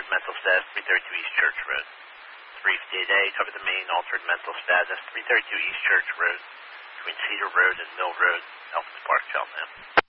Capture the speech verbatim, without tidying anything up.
altered mental status, three thirty-two East Church Road. Brief day-to-day, cover the main altered mental status, three thirty-two East Church Road, between Cedar Road and Mill Road, Elkins Park, Cheltenham.